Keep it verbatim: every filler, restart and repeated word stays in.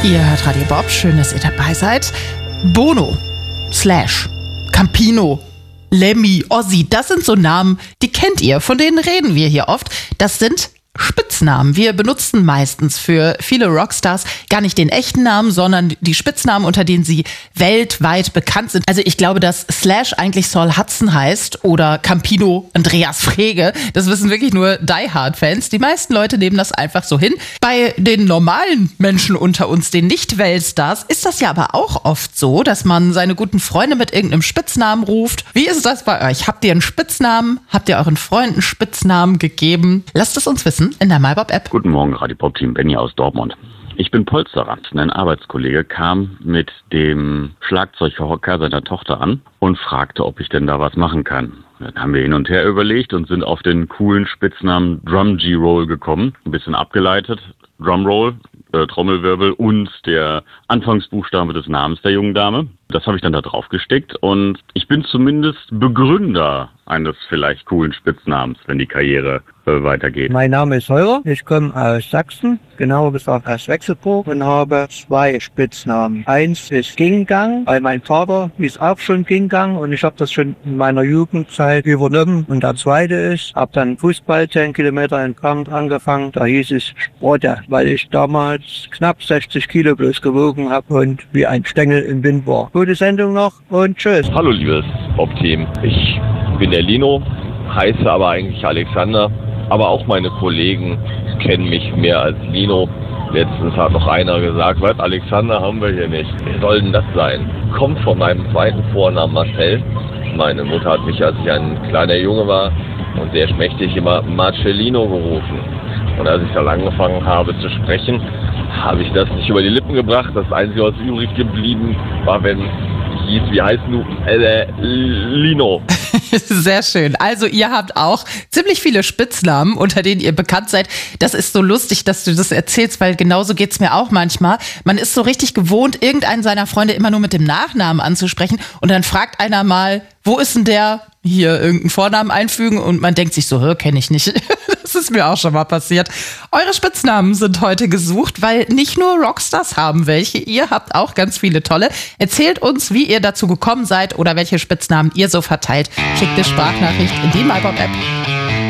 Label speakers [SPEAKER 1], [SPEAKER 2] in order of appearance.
[SPEAKER 1] Ihr hört Radio Bob, schön, dass ihr dabei seid. Bono, Slash, Campino, Lemmy, Ozzy, das sind so Namen, die kennt ihr, von denen reden wir hier oft. Das sind Spitznamen. Wir benutzen meistens für viele Rockstars gar nicht den echten Namen, sondern die Spitznamen, unter denen sie weltweit bekannt sind. Also ich glaube, dass Slash eigentlich Saul Hudson heißt oder Campino Andreas Frege. Das wissen wirklich nur Die-Hard-Fans. Die meisten Leute nehmen das einfach so hin. Bei den normalen Menschen unter uns, den Nicht-Weltstars, ist das ja aber auch oft so, dass man seine guten Freunde mit irgendeinem Spitznamen ruft. Wie ist das bei euch? Habt ihr einen Spitznamen? Habt ihr euren Freunden Spitznamen gegeben? Lasst es uns wissen in der MyBob-App.
[SPEAKER 2] Guten Morgen, Radio Bob-Team, Benny aus Dortmund. Ich bin Polsterer. Ein Arbeitskollege kam mit dem Schlagzeughocker seiner Tochter an und fragte, ob ich denn da was machen kann. Dann haben wir hin und her überlegt und sind auf den coolen Spitznamen Drum G-Roll gekommen. Ein bisschen abgeleitet. Drumroll, äh, Trommelwirbel und der Anfangsbuchstabe des Namens der jungen Dame. Das habe ich dann da drauf gesteckt und ich bin zumindest Begründer eines vielleicht coolen Spitznamens, wenn die Karriere äh, weitergeht.
[SPEAKER 3] Mein Name ist Holger, ich komme aus Sachsen, genauer gesagt aus Wechselburg und habe zwei Spitznamen. Eins ist Gingang, weil mein Vater hieß auch schon Gingang und ich habe das schon in meiner Jugendzeit übernommen. Und der zweite ist, habe dann Fußball zehn Kilometer entfernt angefangen, da hieß es Sprotte, weil ich damals knapp sechzig Kilo bloß gewogen habe und wie ein Stängel im Wind war. Gute Sendung noch und tschüss.
[SPEAKER 4] Hallo liebes Bob-Team, ich bin der Lino, heiße aber eigentlich Alexander, aber auch meine Kollegen kennen mich mehr als Lino. Letztens hat noch einer gesagt, was, Alexander haben wir hier nicht. Wer soll denn das sein? Kommt von meinem zweiten Vornamen Marcel. Meine Mutter hat mich, als ich ein kleiner Junge war und sehr schmächtig, immer Marcellino gerufen. Und als ich dann angefangen habe zu sprechen, habe ich das nicht über die Lippen gebracht. Das Einzige, was übrig geblieben war, wenn ich hieß, wie heißt du? Äh, Lino.
[SPEAKER 1] Sehr schön. Also ihr habt auch ziemlich viele Spitznamen, unter denen ihr bekannt seid. Das ist so lustig, dass du das erzählst, weil genauso geht's mir auch manchmal. Man ist so richtig gewohnt, irgendeinen seiner Freunde immer nur mit dem Nachnamen anzusprechen und dann fragt einer mal, wo ist denn der? Hier irgendeinen Vornamen einfügen und man denkt sich so, kenne ich nicht. Das ist mir auch schon mal passiert. Eure Spitznamen sind heute gesucht, weil nicht nur Rockstars haben welche, ihr habt auch ganz viele tolle. Erzählt uns, wie ihr dazu gekommen seid oder welche Spitznamen ihr so verteilt. Schickt eine Sprachnachricht in die MyBob-App.